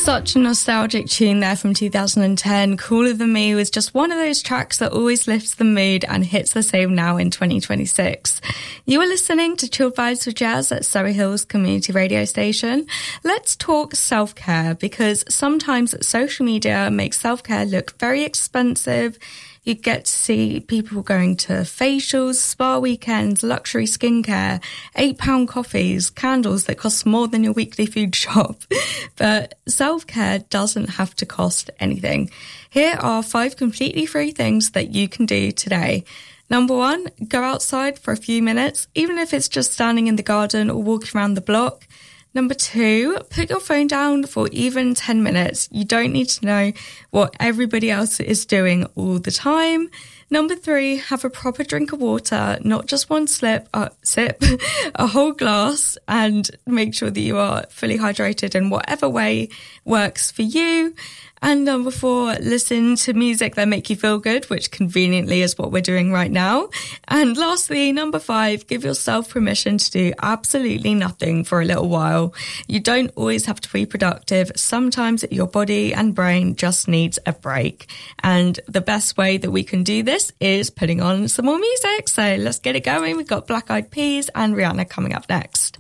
Such a nostalgic tune there from 2010. Cooler Than Me was just one of those tracks that always lifts the mood and hits the same now in 2026. You are listening to Chilled Vibes with Jazz at Surrey Hills Community Radio Station. Let's talk self-care, because sometimes social media makes self-care look very expensive. You get to see people going to facials, spa weekends, luxury skincare, £8 coffees, candles that cost more than your weekly food shop. But self-care doesn't have to cost anything. Here are 5 completely free things that you can do today. Number 1, go outside for a few minutes, even if it's just standing in the garden or walking around the block. Number 2, put your phone down for even 10 minutes. You don't need to know what everybody else is doing all the time. Number 3, have a proper drink of water, not just one sip, a whole glass, and make sure that you are fully hydrated in whatever way works for you. And number 4, listen to music that make you feel good, which conveniently is what we're doing right now. And lastly, number 5, give yourself permission to do absolutely nothing for a little while. You don't always have to be productive. Sometimes your body and brain just needs a break. And the best way that we can do this is putting on some more music. So let's get it going. We've got Black Eyed Peas and Rihanna coming up next.